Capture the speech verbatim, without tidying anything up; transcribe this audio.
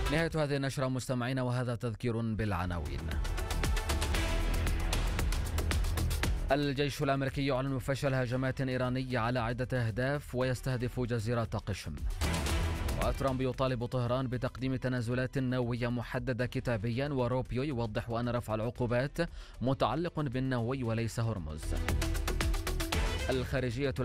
نهاية هذه النشرة مستمعين، وهذا تذكير بالعناوين. الجيش الأمريكي يعلن فشل هجمات إيرانية على عدة أهداف ويستهدف جزيرة قشم. وترامب يطالب طهران بتقديم تنازلات نووية محددة كتابيا، وروبيو يوضح أن رفع العقوبات متعلق بالنووي وليس هرمز. الخارجية